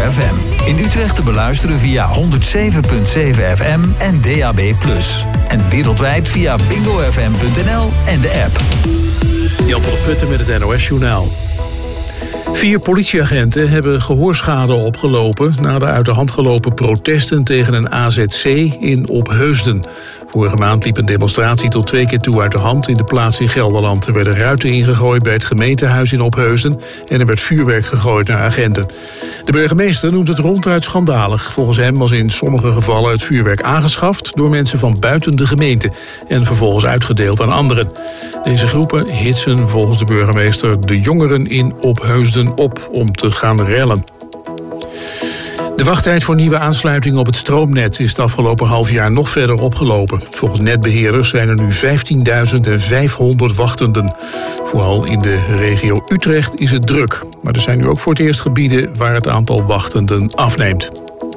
FM. In Utrecht te beluisteren via 107.7 FM en DAB+. En wereldwijd via bingofm.nl en de app. Jan van der Putten met het NOS-journaal. 4 politieagenten hebben gehoorschade opgelopen na de uit de hand gelopen protesten tegen een AZC in Opheusden. Vorige maand liep een demonstratie tot 2 keer toe uit de hand in de plaats in Gelderland. Er werden ruiten ingegooid bij het gemeentehuis in Opheusden en er werd vuurwerk gegooid naar agenten. De burgemeester noemt het ronduit schandalig. Volgens hem was in sommige gevallen het vuurwerk aangeschaft door mensen van buiten de gemeente en vervolgens uitgedeeld aan anderen. Deze groepen hitsen volgens de burgemeester de jongeren in Opheusden op om te gaan rellen. De wachttijd voor nieuwe aansluitingen op het stroomnet is het afgelopen half jaar nog verder opgelopen. Volgens netbeheerders zijn er nu 15.500 wachtenden. Vooral in de regio Utrecht is het druk. Maar er zijn nu ook voor het eerst gebieden waar het aantal wachtenden afneemt.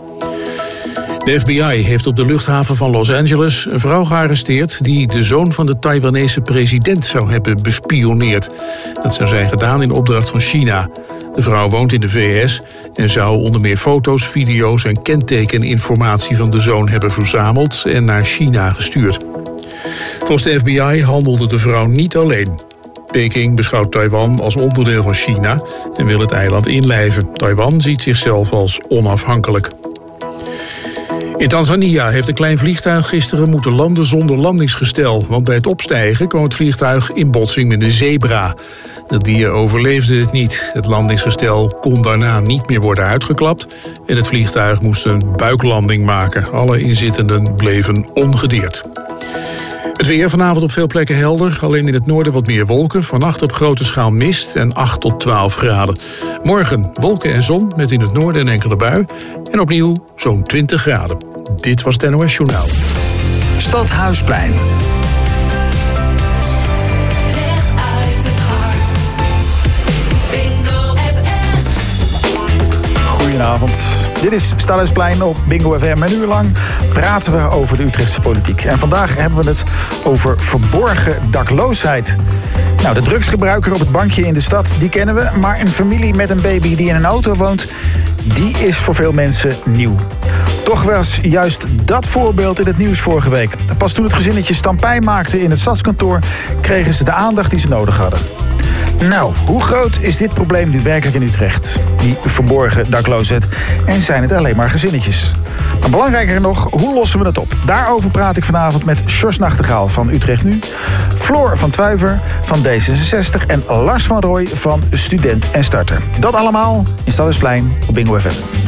De FBI heeft op de luchthaven van Los Angeles een vrouw gearresteerd die de zoon van de Taiwanese president zou hebben bespioneerd. Dat zou zijn gedaan in opdracht van China. De vrouw woont in de VS en zou onder meer foto's, video's en kentekeninformatie van de zoon hebben verzameld en naar China gestuurd. Volgens de FBI handelde de vrouw niet alleen. Peking beschouwt Taiwan als onderdeel van China en wil het eiland inlijven. Taiwan ziet zichzelf als onafhankelijk. In Tanzania heeft een klein vliegtuig gisteren moeten landen zonder landingsgestel. Want bij het opstijgen kwam het vliegtuig in botsing met een zebra. Het dier overleefde het niet. Het landingsgestel kon daarna niet meer worden uitgeklapt. En het vliegtuig moest een buiklanding maken. Alle inzittenden bleven ongedeerd. Het weer vanavond op veel plekken helder. Alleen in het noorden wat meer wolken. Vannacht op grote schaal mist en 8 tot 12 graden. Morgen wolken en zon met in het noorden een enkele bui. En opnieuw zo'n 20 graden. Dit was het NOS Journaal. Stadhuisplein. Recht uit het hart. Bingo FM. Goedenavond. Dit is Stadhuisplein op Bingo FM. Een uur lang praten we over de Utrechtse politiek. En vandaag hebben we het over verborgen dakloosheid. Nou, de drugsgebruiker op het bankje in de stad, die kennen we. Maar een familie met een baby die in een auto woont, die is voor veel mensen nieuw. Toch was juist dat voorbeeld in het nieuws vorige week. Pas toen het gezinnetje stampij maakte in het stadskantoor, kregen ze de aandacht die ze nodig hadden. Nou, hoe groot is dit probleem nu werkelijk in Utrecht? Die verborgen dakloosheid. En zijn het alleen maar gezinnetjes? Maar belangrijker nog, hoe lossen we het op? Daarover praat ik vanavond met Sjors Nachtegaal van Utrecht Nu, Floor van Tuyver van D66 en Lars van Rooij van Student en Starter. Dat allemaal in Stadhuisplein op Bingo FM.